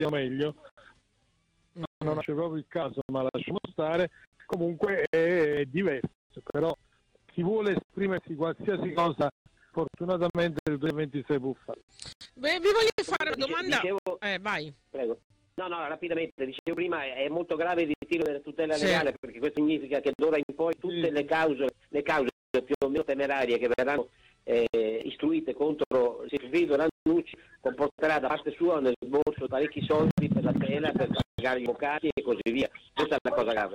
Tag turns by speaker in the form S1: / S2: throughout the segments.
S1: meglio. Non c'è proprio il caso, ma lasciamo stare. Comunque è diverso, però chi vuole esprimersi qualsiasi cosa, fortunatamente il 2026 può fare.
S2: Beh, vi voglio fare una domanda. Vai.
S3: Prego. No, rapidamente, dicevo prima, è molto grave il ritiro della tutela legale, perché questo significa che d'ora in poi tutte le cause più o meno temerarie che verranno istruite contro Silvio Rannucci comporterà da parte sua nel bolso parecchi soldi per la pena, per pagare gli avvocati e così via. Questa è la cosa grave.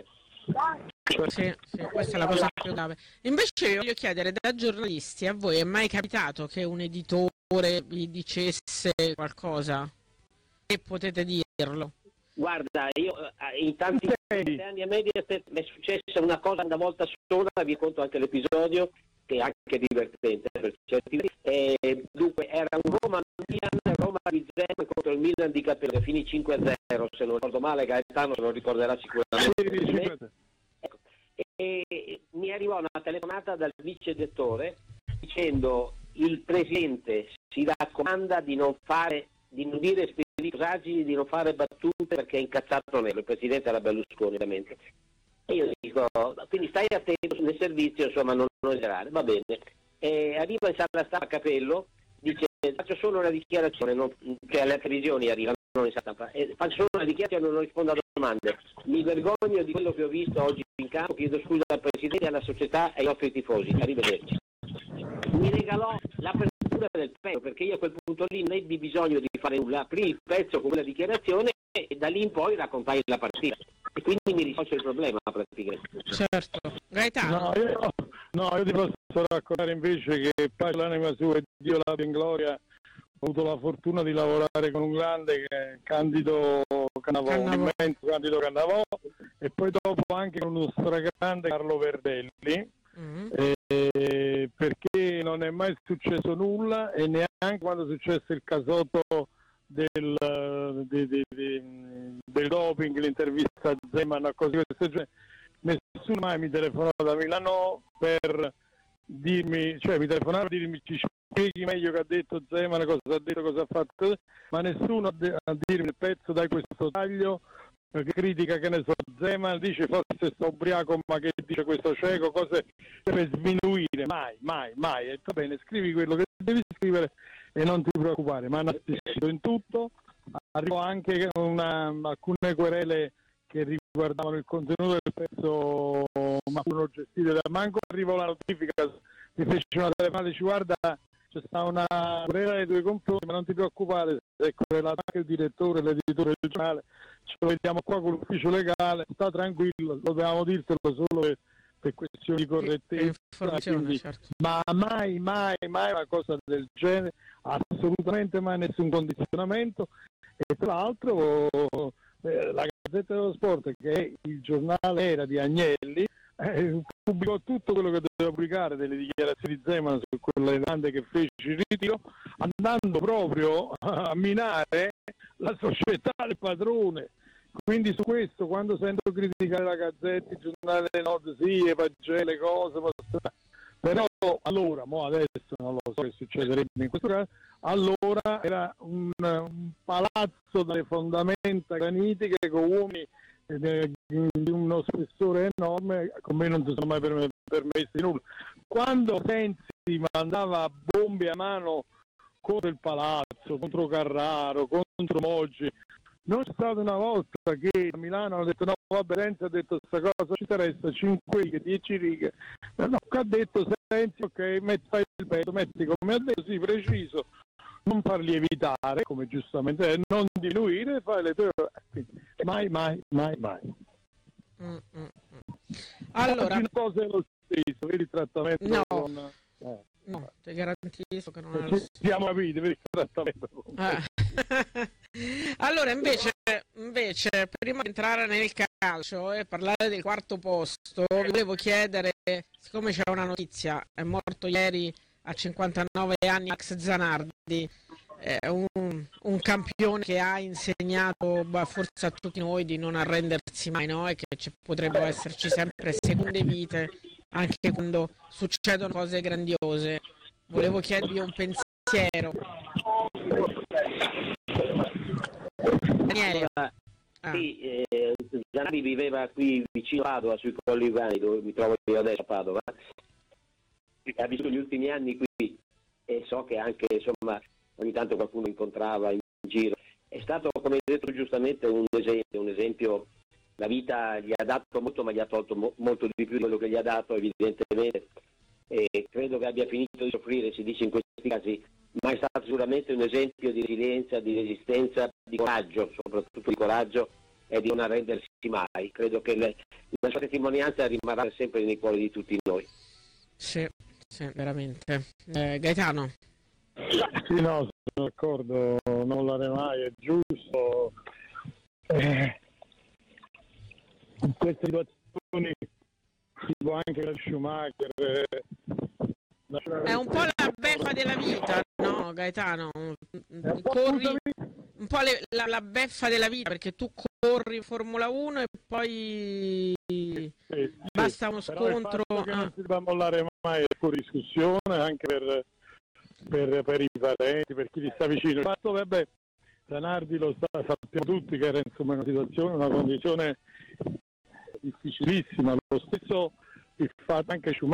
S2: Sì, questa è la cosa più grave. Invece io voglio chiedere, da giornalisti, a voi è mai capitato che un editore vi dicesse qualcosa? E potete dirlo?
S3: Guarda, io in tanti anni a Mediaset mi è successa una cosa una volta sola, vi conto anche l'episodio, che è anche divertente per certi versi. Dunque era un Roma di Zema contro il Milan di Capello, finì 5-0, se non ricordo male, Gaetano se lo ricorderà sicuramente. Ecco. E mi arrivò una telefonata dal vice direttore dicendo: il presidente si raccomanda di non dire saggi, di non fare battute perché è incazzato nero. Il presidente era Berlusconi, ovviamente. E io dico, quindi stai attento nel servizio, insomma, non esagerare, va bene. Arriva in sala stampa Capello, dice: faccio solo una dichiarazione, cioè alle televisioni arriva, non in sala stampa, faccio solo una dichiarazione, non rispondo a domande. Mi vergogno di quello che ho visto oggi in campo, chiedo scusa al presidente, alla società e ai nostri tifosi. Arrivederci. Mi regalò l'apertura del pezzo, perché io a quel punto lì non ebbi bisogno di fare nulla, aprì il pezzo con quella dichiarazione e da lì in poi raccontai la partita. E quindi mi risolse il problema praticamente.
S2: Certo. Gaetano?
S1: No, io ti posso raccontare invece che pace l'anima sua e Dio l'abbia in gloria. Ho avuto la fortuna di lavorare con un grande che è Candido Cannavò, immenso Candido Cannavò, e poi dopo anche con uno stragrande Carlo Verdelli. Perché non è mai successo nulla, e neanche quando è successo il casotto del doping, l'intervista a Zeman, cose di questo genere, nessuno mai mi telefonò da Milano per dirmi, cioè mi telefonava per dirmi: ci spieghi meglio che ha detto Zeman, cosa ha detto, cosa ha fatto, ma nessuno a dirmi: il pezzo, dai questo taglio, che critica, che ne so, Zeman, dice forse sto ubriaco, ma che dice questo cieco, cose per sminuire, mai. E va bene, scrivi quello che devi scrivere e non ti preoccupare. Ma hanno assistito in tutto. Arrivò anche alcune querele che riguardavano il contenuto del pezzo, ma furono gestite da manco. Arrivò la notifica, mi fece una telefonata, dice: guarda, c'è stata una querela nei tuoi confronti, ma non ti preoccupare, è querelato anche il direttore, l'editore del giornale, ce lo vediamo qua con l'ufficio legale, sta tranquillo, dovevamo dirtelo solo per questioni di correttezza, quindi, certo. Ma mai una cosa del genere, assolutamente mai nessun condizionamento. E tra l'altro la Gazzetta dello Sport, che è il giornale era di Agnelli, pubblicò tutto quello che doveva pubblicare delle dichiarazioni di Zeman su quella grande che fece il ritiro, andando proprio a minare la società del padrone. Quindi su questo, quando sento criticare la Gazzetta, il giornale Nord, sì, le pagelle, cose, però allora, adesso non lo so che succederebbe in questo caso, allora era un palazzo dalle fondamenta granitiche con uomini di uno spessore enorme, con me non si sono mai permessi nulla. Quando Renzi mandava bombe a mano contro il palazzo, contro Carraro, contro Moggi, non c'è stata una volta che a Milano hanno detto: no, vabbè, Renzi ha detto questa cosa, ci interessa 5 righe, 10 righe. No, ha detto Renzi: ok, fai il pezzo, metti come ha detto, sì, preciso, non far lievitare, come giustamente è, non diluire, fai le tue... Mai.
S2: Allora,
S1: oggi cose è lo stesso, vedi il trattamento
S2: no.
S1: con...
S2: No, ti garantisco che non è lo stesso.
S1: Siamo capiti, vedi il trattamento.
S2: Allora, invece, prima di entrare nel calcio e parlare del quarto posto, vi volevo chiedere, siccome c'è una notizia, è morto ieri a 59 anni Max Zanardi, un campione che ha insegnato forse a tutti noi di non arrendersi mai, no? E che potrebbero esserci sempre seconde vite anche quando succedono cose grandiose. Volevo chiedervi un pensiero. Daniele.
S3: Sì, Zanardi viveva qui vicino a Padova, sui Colli Ugani, dove mi trovo io adesso a Padova. Ha vissuto gli ultimi anni qui e so che anche, insomma, ogni tanto qualcuno incontrava in giro. È stato, come hai detto giustamente, un esempio. La vita gli ha dato molto, ma gli ha tolto molto di più di quello che gli ha dato, evidentemente. E credo che abbia finito di soffrire, si dice in questi casi, ma è stato sicuramente un esempio di resilienza, di resistenza, di coraggio, soprattutto di coraggio e di non arrendersi mai. Credo che la sua testimonianza rimarrà sempre nei cuori di tutti noi.
S2: Sì, veramente. Gaetano?
S1: Sì, no, sono d'accordo, non mollare mai, è giusto. In queste situazioni, tipo anche la Schumacher,
S2: È un po' la beffa della vita, no, Gaetano? Corri un po' la beffa della vita, perché tu corri in Formula 1 e poi basta uno scontro.
S1: Che non si deve mollare mai è fuori discussione, anche per i parenti, per chi ti sta vicino. Il fatto, vabbè, Zanardi lo sappiamo tutti che era insomma in una condizione difficilissima. Lo stesso il fatto anche Schumacher